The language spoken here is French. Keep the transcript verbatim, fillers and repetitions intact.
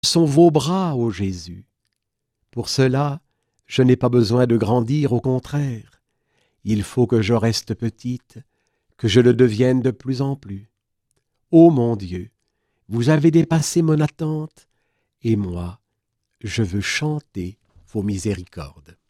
sont vos bras, ô Jésus. Pour cela, je n'ai pas besoin de grandir, au contraire. Il faut que je reste petite, que je le devienne de plus en plus. Ô mon Dieu, vous avez dépassé mon attente, et moi, je veux chanter vos miséricordes.